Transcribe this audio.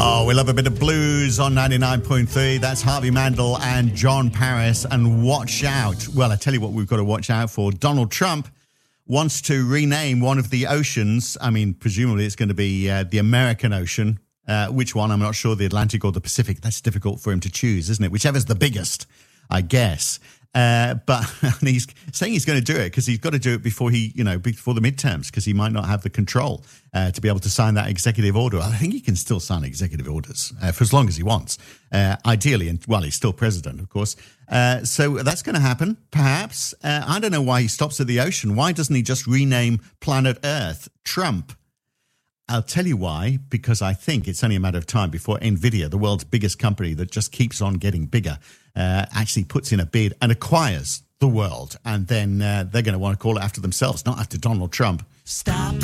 Oh, we love a bit of blues on 99.3. That's Harvey Mandel and John Paris. And watch out. Well, I tell you what we've got to watch out for. Donald Trump wants to rename one of the oceans. I mean, presumably it's going to be the American Ocean. Which one? I'm not sure, the Atlantic or the Pacific. That's difficult for him to choose, isn't it? Whichever's the biggest, I guess. But he's saying he's going to do it because he's got to do it before before the midterms, because he might not have the control to be able to sign that executive order. I think he can still sign executive orders for as long as he wants, ideally. And well, he's still president, of course. So that's going to happen, perhaps. I don't know why he stops at the ocean. Why doesn't he just rename planet Earth Trump? I'll tell you why, because I think it's only a matter of time before NVIDIA, the world's biggest company that just keeps on getting bigger, actually puts in a bid and acquires the world. And then they're going to want to call it after themselves, not after Donald Trump. Stop